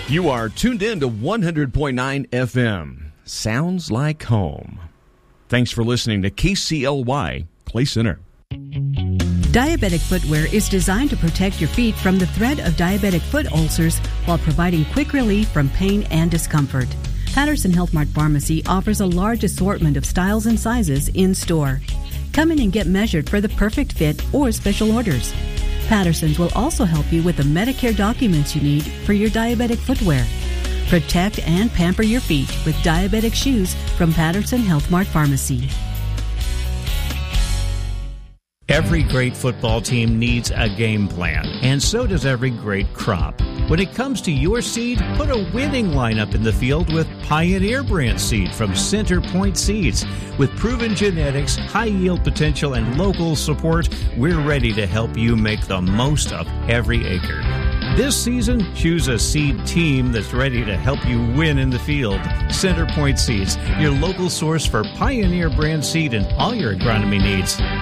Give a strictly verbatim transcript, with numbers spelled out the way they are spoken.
You are tuned in to one hundred point nine F M. Sounds like home. Thanks for listening to K C L Y Clay Center. Diabetic footwear is designed to protect your feet from the threat of diabetic foot ulcers while providing quick relief from pain and discomfort. Patterson Health Mart Pharmacy offers a large assortment of styles and sizes in store. Come in and get measured for the perfect fit or special orders. Patterson's will also help you with the Medicare documents you need for your diabetic footwear. Protect and pamper your feet with diabetic shoes from Patterson Health Mart Pharmacy. Every great football team needs a game plan, and so does every great crop. When it comes to your seed, put a winning lineup in the field with Pioneer brand seed from Center Point Seeds. With proven genetics, high yield potential, and local support, we're ready to help you make the most of every acre. This season, choose a seed team that's ready to help you win in the field. Center Point Seeds, your local source for Pioneer brand seed and all your agronomy needs.